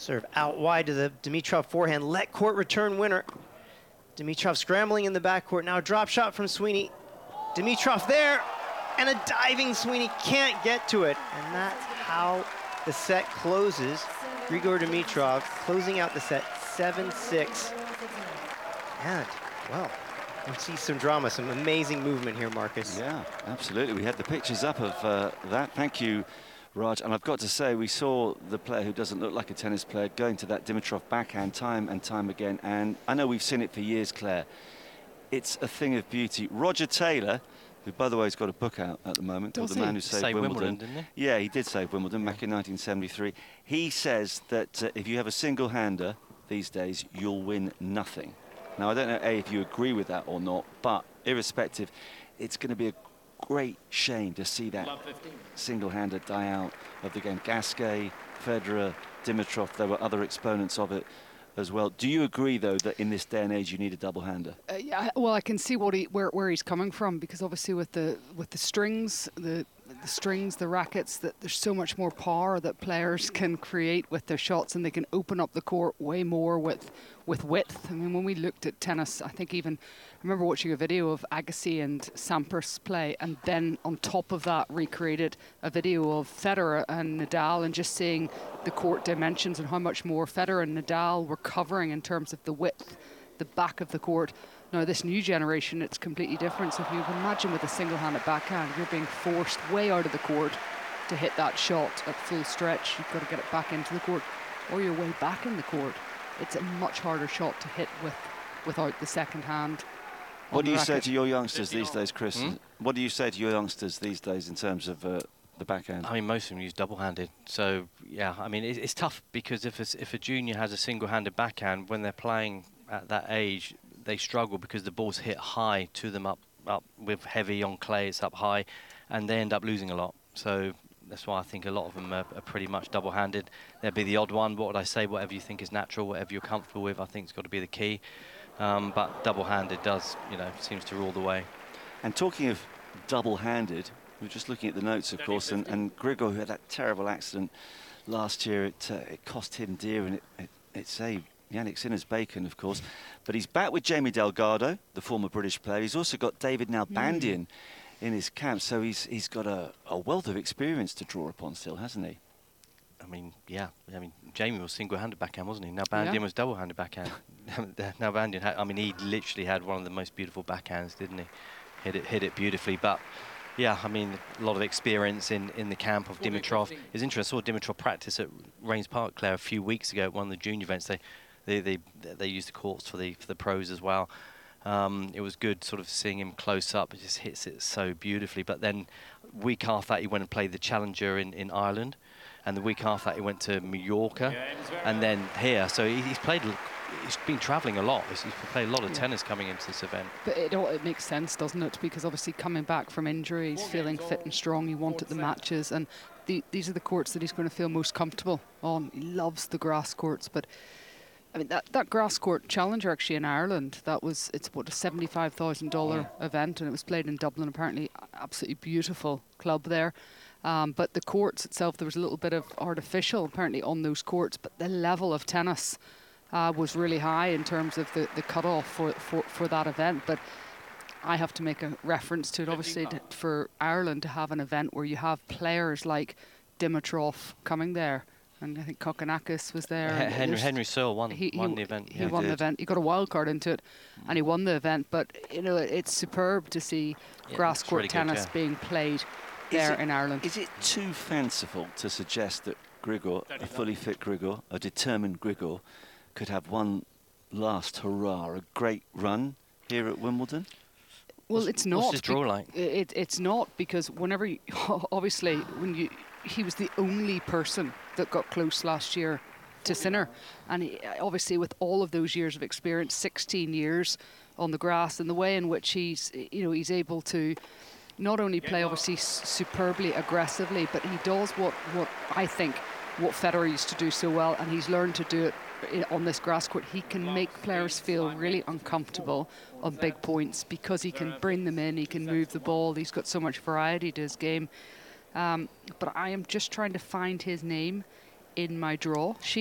Serve out wide to the Dimitrov forehand. Let court return winner. Dimitrov scrambling in the backcourt. Now a drop shot from Sweeney. Dimitrov there, and a diving Sweeney can't get to it. And that's how the set closes. Grigor Dimitrov closing out the set 7-6. And, well, we see some drama, some amazing movement here, Marcus. Yeah, absolutely. We had the pictures up of that. Thank you, Raj. And I've got to say, we saw the player who doesn't look like a tennis player going to that Dimitrov backhand time and time again. And I know we've seen it for years, Claire. It's a thing of beauty. Roger Taylor, who, by the way, has got a book out at the moment, called The Man Who Saved Wimbledon. Didn't he? Yeah, he did save Wimbledon back in 1973. He says that if you have a single-hander these days, you'll win nothing. Now, I don't know, A, if you agree with that or not, but irrespective, it's going to be a great shame to see that single-hander die out of the game. Gasquet, Federer, Dimitrov, there were other exponents of it as well. Do you agree, though, that in this day and age you need a double-hander? Yeah, well, I can see where he's coming from, because obviously with the strings, the strings, the rackets, that there's so much more power that players can create with their shots, and they can open up the court way more with width. I mean, when we looked at tennis, I think I remember watching a video of Agassi and Sampras play, and then on top of that recreated a video of Federer and Nadal, and just seeing the court dimensions and how much more Federer and Nadal were covering in terms of the width, the back of the court. Now, this new generation, it's completely different. So if you can imagine with a single-handed backhand, you're being forced way out of the court to hit that shot at full stretch. You've got to get it back into the court, or you're way back in the court. It's a much harder shot to hit without the second hand. What do you say to your youngsters these days, Chris? What do you say to your youngsters these days in terms of the backhand? I mean, most of them use double-handed. So, yeah, I mean, it's tough, because if a junior has a single-handed backhand, when they're playing at that age, they struggle because the ball's hit high to them up with heavy on clay, it's up high, and they end up losing a lot. So that's why I think a lot of them are pretty much double-handed. There'd be the odd one. What would I say? Whatever you think is natural, whatever you're comfortable with, I think it's got to be the key. But double-handed does, seems to rule the way. And talking of double-handed, we're just looking at the notes, of course, and Grigor, who had that terrible accident last year, it cost him dear, and it saved Yannick Sinner's bacon, of course. But he's back with Jamie Delgado, the former British player. He's also got David Nalbandian in his camp, so he's got a wealth of experience to draw upon still, hasn't he? I mean, yeah. I mean, Jamie was single-handed backhand, wasn't he? Nalbandian was double-handed backhand. Nalbandian had, I mean, he literally had one of the most beautiful backhands, didn't he? Hit it beautifully. But yeah, I mean, a lot of experience in the camp of Dimitrov. It's interesting. I saw Dimitrov practice at Raynes Park, Claire, a few weeks ago at one of the junior events. They used the courts for the pros as well. It was good sort of seeing him close up. He just hits it so beautifully. But then week after that, he went and played the Challenger in Ireland, and the week after that, he went to Mallorca, and then here. So he's been travelling a lot. He's played a lot of tennis coming into this event. But it makes sense, doesn't it? Because obviously coming back from injury, he's feeling fit and strong. He wanted the matches, and these are the courts that he's going to feel most comfortable on. He loves the grass courts, but I mean, that grass court Challenger actually in Ireland, it's what, a $75,000 event, and it was played in Dublin, apparently. Absolutely beautiful club there. But the courts itself, there was a little bit of artificial apparently on those courts, but the level of tennis was really high in terms of the cut-off for that event. But I have to make a reference to it, obviously, for Ireland to have an event where you have players like Dimitrov coming there. And I think Kokkinakis was there. Henry Searle won the event. He won the event. He got a wild card into it, and he won the event. But, it's superb to see grass court tennis being played there in Ireland. Is it too fanciful to suggest that Grigor, a fully fit Grigor, a determined Grigor, could have one last hurrah, a great run here at Wimbledon? Well, it's not. What's his draw like? It's not, because whenever he was the only person that got close last year to Sinner, and obviously with all of those years of experience, 16 years on the grass, and the way in which he's able to not only play obviously superbly aggressively, but he does what I think what Federer used to do so well, and he's learned to do it on this grass court. He can make players feel really uncomfortable on big points because he can bring them in, he can move the ball, he's got so much variety to his game. But I am just trying to find his name in my draw sheet.